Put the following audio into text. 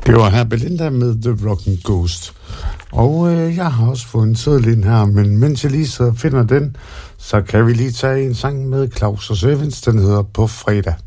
Det var her Belinda med The Rockin' Ghost. Og jeg har også fået en sædel her, men mens jeg lige så finder den, så kan vi lige tage en sang med Claus og Sevens, den hedder På fredag.